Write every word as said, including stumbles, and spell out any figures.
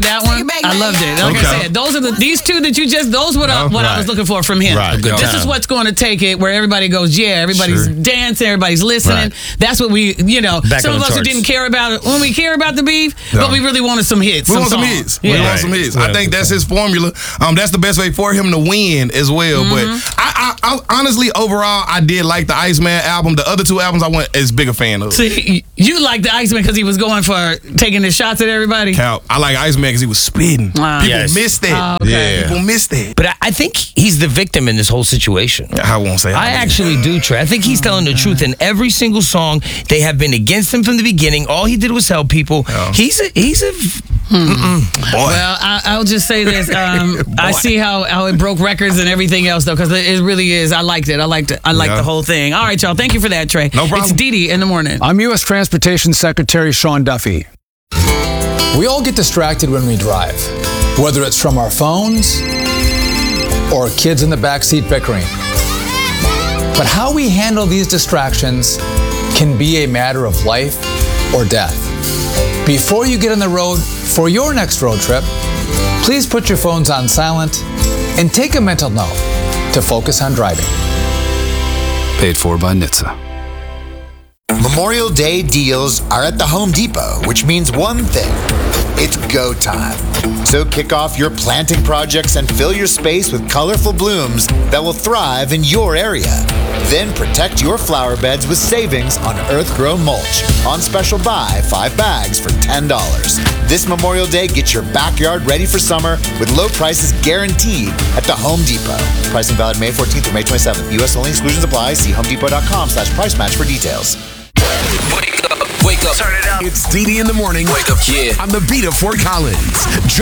that one. I loved it. Like Okay. I said, those are the these two that you just those what, I, what I was looking for from him. Right. Good This time. is what's going to take it where everybody goes, yeah, everybody's Sure. dancing, everybody's listening. Right. That's what we, you know, Back some on of the us who charts. didn't care about it when we care about the beef, No. but we really wanted some hits. We want some songs. hits. Yeah. We want Right. some hits. Right. I think that's his formula. Um, that's the best way for him to win as well. Mm-hmm. But I, I, I honestly, overall, I did like the Iceman album. The other two albums, I went as big a fan of. See, you like the Iceman because he was going for taking his shots at everybody. Cal, I like Iceman because he was spitting. Wow. People Yes. missed that. Oh, okay. Yeah. People missed that. But I, I think he's the victim in this whole situation. I won't say. I actually do, Trey. I think he's telling the truth in every single song. They have been against him from the beginning. All he did was help people. Yeah. He's a he's a boy. Well, I, I'll just say this. Um, I see how, how it broke records and everything else, though, because it, it really is. I liked it. I liked it. I liked Yeah. the whole thing. All right, y'all. Thank you for that, Trey. No problem. It's Dee Dee in the morning. I'm U S Transportation Secretary Sean Duffy. We all get distracted when we drive, whether it's from our phones or kids in the backseat bickering. But how we handle these distractions can be a matter of life or death. Before you get on the road for your next road trip, please put your phones on silent and take a mental note to focus on driving. Paid for by N H T S A. Memorial Day deals are at the Home Depot, which means one thing. It's go time. So kick off your planting projects and fill your space with colorful blooms that will thrive in your area. Then protect your flower beds with savings on earth-grown mulch. On special buy, five bags for ten dollars. This Memorial Day, get your backyard ready for summer with low prices guaranteed at the Home Depot. Pricing valid May fourteenth through May twenty-seventh. U S only, exclusions apply. See homedepot.com slash price match for details. Wake up, wake up. Turn it up. It's Dee Dee in the morning. Wake up, yeah. On the beat of Fort Collins.